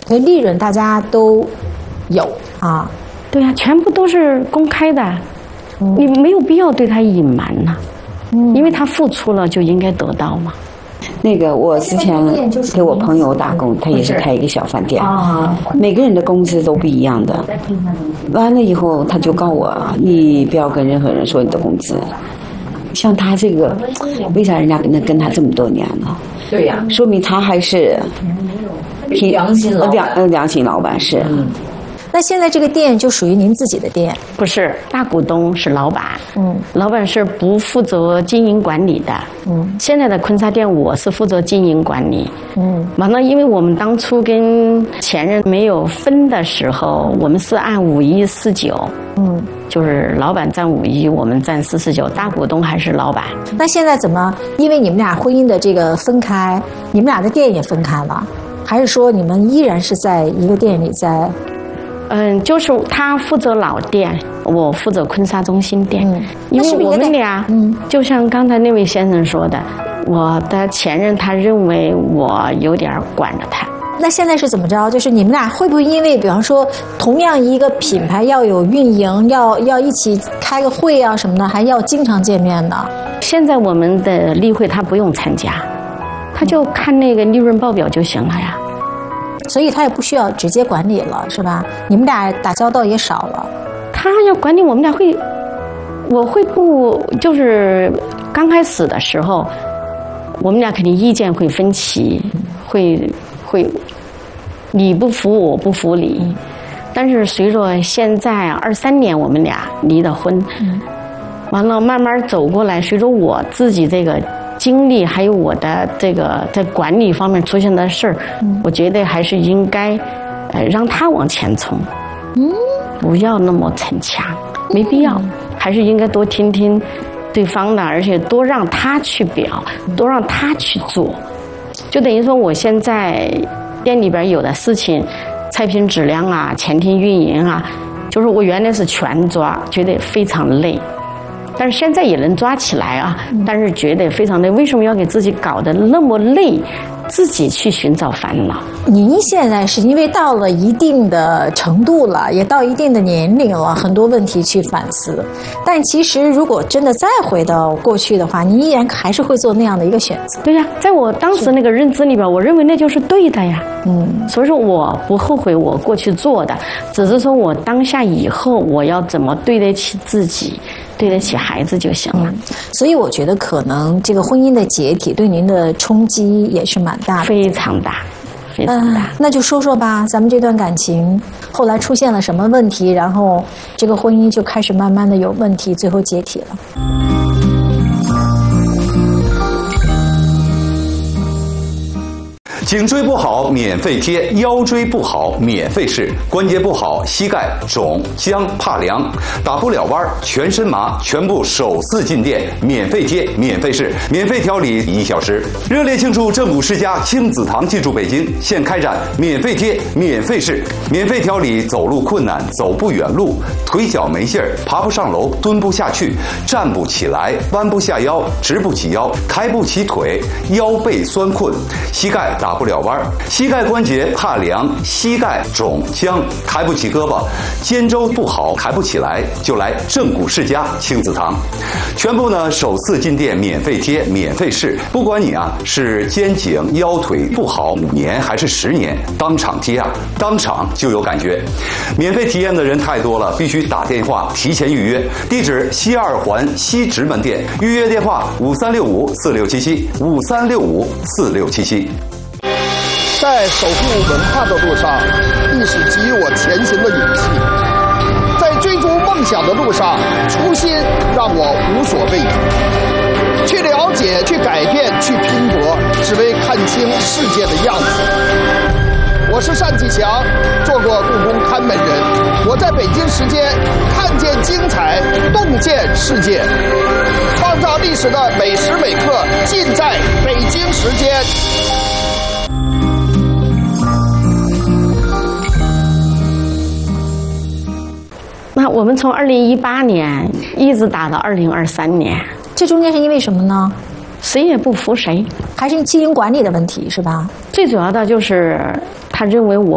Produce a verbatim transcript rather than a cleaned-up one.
所以利润大家都有啊。 对呀、啊，全部都是公开的，嗯、你没有必要对他隐瞒呐、啊，嗯、因为他付出了就应该得到嘛。 那个我之前给我朋友打工，他也是开一个小饭店，每个人的工资都不一样的。完了以后，他就告我，你不要跟任何人说你的工资。像他这个，为啥人家跟他跟他这么多年了？ 对呀， 说明他还是良心老良呃良心老板是。 嗯那现在这个店就属于您自己的店？ 不是，大股东是老板， 嗯， 老板是不负责经营管理的，嗯，现在的坤沙店我是负责经营管理，嗯，完了，因为我们当初跟前任没有分的时候，我们是按五一四九，嗯，就是老板占五一，我们占四四九，大股东还是老板。 那现在怎么？因为你们俩婚姻的这个分开，你们俩的店也分开了，还是说你们依然是在一个店里在？ 嗯，就是他负责老店，我负责坤沙中心店。嗯，因为我们俩，嗯，就像刚才那位先生说的，我的前任他认为我有点管着他。 那现在是怎么着？就是你们俩会不会因为，比方说，同样一个品牌要有运营，要要一起开个会啊什么的，还要经常见面呢？ 现在我们的例会他不用参加，他就看那个利润报表就行了呀。 所以他也不需要直接管理了，是吧？你们俩打交道也少了。 他要管理，我们俩会，我会不就是刚开始的时候，我们俩肯定意见会分歧，会会你不服我不服你。但是随着现在二三年我们俩离的婚，完了慢慢走过来，随着我自己这个经历，还有我的这个在管理方面出现的事儿，嗯、我觉得还是应该，呃，让他往前冲，嗯，不要那么逞强，没必要，嗯、还是应该多听听对方的，而且多让他去表，多让他去做，就等于说我现在店里边有的事情，菜品质量啊，前厅运营啊，就是我原来是全抓，觉得非常累。但是现在也能抓起来啊，但是觉得非常累。为什么要给自己搞得那么累？自己去寻找烦恼。 您现在是因为到了一定的程度了，也到一定的年龄了，很多问题去反思。但其实如果真的再回到过去的话，你依然还是会做那样的一个选择。 对呀，在我当时那个认知里边，我认为那就是对的呀。嗯，所以说我不后悔我过去做的，只是说我当下以后我要怎么对得起自己，对得起孩子就行了。嗯、 所以我觉得可能这个婚姻的解体对您的冲击也是蛮大的， 非常大，非常大。 呃、那就说说吧，咱们这段感情后来出现了什么问题，然后这个婚姻就开始慢慢的有问题，最后解体了。 颈椎不好免费贴，腰椎不好免费试，关节不好膝盖肿僵怕凉打不了弯全身麻，全部首次进店免费贴免费试，免费调理一小时。热烈庆祝正骨世家亲子堂进驻北京，现开展免费贴免费试，免费调理走路困难走不远路，腿脚没劲儿爬不上楼蹲不下去站不起来弯不下腰直不起腰抬不起腿腰背酸困膝盖打不了弯，膝盖关节怕凉，膝盖肿僵，抬不起胳膊，肩周不好，抬不起来，就来正骨世家亲子堂。全部呢首次进店免费贴免费试，不管你啊是肩颈腰腿不好五年还是十年，当场贴啊，当场就有感觉。免费体验的人太多了，必须打电话提前预约。地址西二环西直门店，预约电话五三六五四六七七五三六五四六七七。 在守护文化的路上，历史给予我前行的勇气；在追逐梦想的路上，初心让我无所畏惧。去了解，去改变，去拼搏，只为看清世界的样子。我是单霁翔，做过故宫看门人。我在北京时间看见精彩，洞见世界，创造历史的每时每刻，尽在北京时间。 那我们从二零一八年一直打到二零二三年， 这中间是因为什么呢？ 谁也不服谁， 还是经营管理的问题是吧？ 最主要的就是他认为我